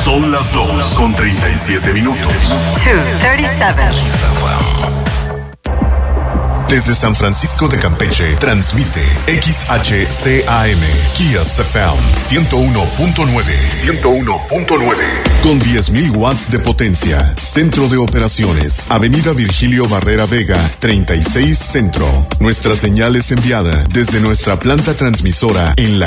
Son las 2:37. 2:37. Desde San Francisco de Campeche, transmite XHCAM, Kias FM 101.9. Con 10.000 watts de potencia. Centro de operaciones. Avenida Virgilio Barrera Vega, 36 Centro. Nuestra señal es enviada desde nuestra planta transmisora en la